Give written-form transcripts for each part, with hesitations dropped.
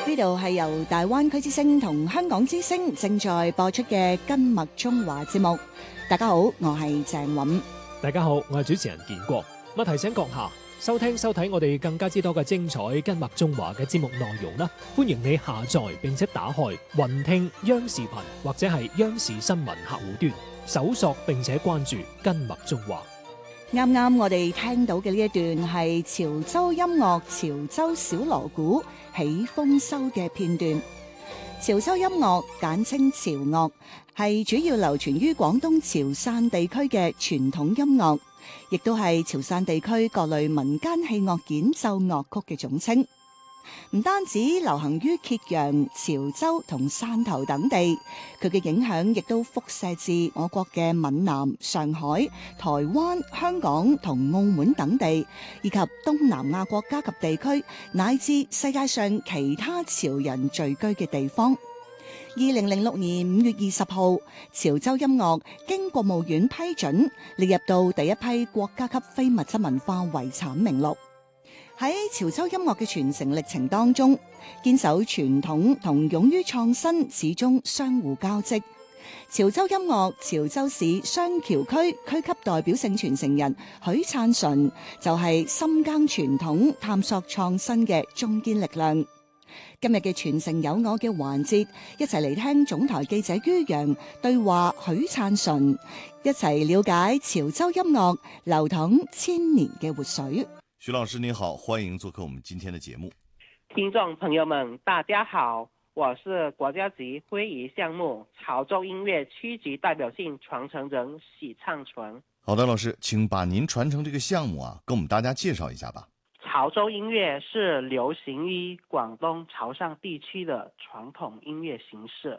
呢度係由大灣區之聲同香港之聲正在播出嘅根脈中華節目。大家好，我係鄭韻。 大家好，我係主持人建國。咁提醒閣下收聽收睇我哋更加之多嘅精彩根脈中華嘅節目內容啦，歡迎你下載並且打開雲聽央視頻或者係央視新聞客戶端，搜索並且關注根脈中華。 啱啱我哋聽到嘅呢一段係潮州音樂潮州小鑼鼓起豐收嘅片段。潮州音樂簡稱潮樂，係主要流傳於廣東潮汕地區嘅傳統音樂，亦都係潮汕地區各類民間器樂演奏樂曲嘅總稱。唔單止流行於揭陽、潮州同汕頭等地，佢嘅影響亦都輻射至我國嘅閩南、上海、台灣、香港同澳門等地，以及東南亞國家及地區，乃至世界上其他潮人聚居嘅地方。2006年5月20號，潮州音樂經國務院批准，列入到第一批國家級非物質文化遺產名錄。喺潮州音樂嘅傳承歷程當中，堅守傳統同勇於創新始終相互交織。潮州音樂潮州市雙橋區區級代表性傳承人許燦純就係深耕傳統、探索創新嘅中堅力量。今日嘅傳承有我嘅環節，一齊嚟聽總台記者于洋對話許燦純，一齊了解潮州音樂流淌千年嘅活水。 徐老師您好，歡迎做客我們今天的節目。 聽眾朋友們大家好，我是國家級非遺項目潮州音樂區級代表性傳承人許燦純。 好的，老師，請把您傳承這個項目跟我們大家介紹一下吧。 潮州音樂是流行於廣東潮汕地區的傳統音樂形式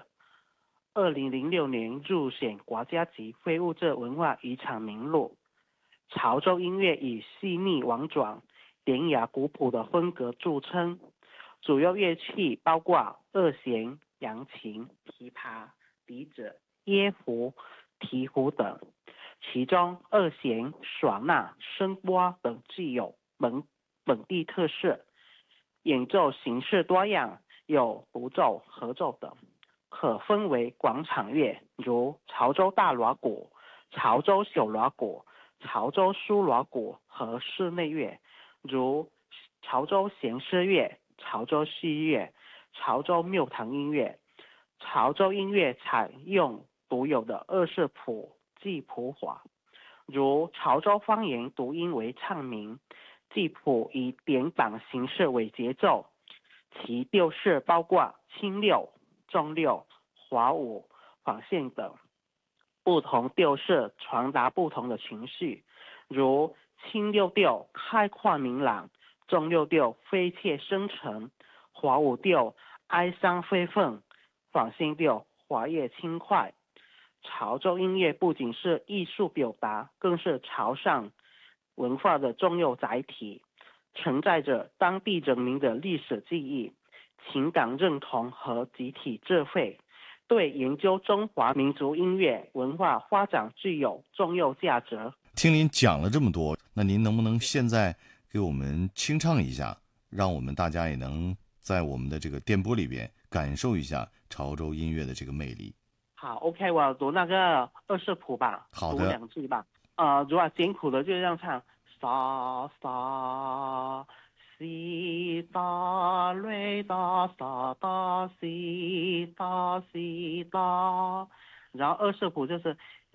，2006年入選國家級非物質文化遺產名錄。潮州音樂以細膩婉轉、典雅古樸的風格著稱，主要樂器包括二弦、揚琴、琵琶、笛子、椰胡、提胡等，其中二弦、嗩吶、笙颳等具有本地特色，演奏形式多樣，有獨奏、合奏等，可分為廣場樂，如潮州大鑼鼓、潮州小鑼鼓、潮州蘇鑼鼓和室內樂，如潮州弦詩樂、潮州戲樂、潮州廟堂音樂。潮州音樂採用獨有的二聲譜記譜法，如潮州方言讀音為唱名，記譜以點板形式為節奏，其調式包括輕六、重六、華五、仿線等。不同調式傳達不同的情緒，如輕六調開闊明朗，重六調悲切深沉，華五調哀傷悲憤，仿線調華悅輕快。潮州音樂不僅是藝術表達，更是潮汕文化的重要載體，承載着當地人民的歷史記憶、情感認同和集體智慧，對研究中華民族音樂文化發展具有重要價值。 聽您講了這麼多，那您能不能現在給我們清唱一下，讓我們大家也能在我們的這個電波裏邊感受一下潮州音樂的這個魅力？ 好 ，OK， 我讀那個二聲譜吧， 好的， 讀兩句吧。如果簡譜的就這樣唱，沙沙西噠瑞噠沙噠西噠西噠，然後二聲譜就是。